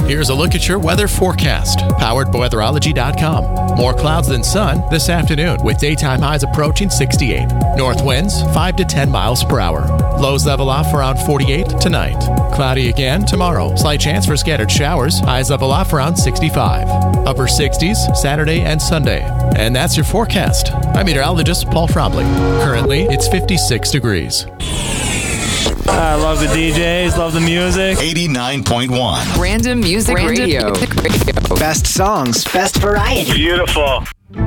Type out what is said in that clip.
Here's a look at your weather forecast, powered by weatherology.com. More clouds than sun this afternoon, with daytime highs approaching 68. North winds 5 to 10 miles per hour. Lows level off around 48 tonight. Cloudy again tomorrow. Slight chance for scattered showers. Highs level off around 65. Upper 60s Saturday and Sunday. And that's your forecast. I'm meteorologist Paul Fromley. Currently, it's 56 degrees. I love the DJs, love the music. 89.1. Random Music Radio. Best songs, best variety. Beautiful.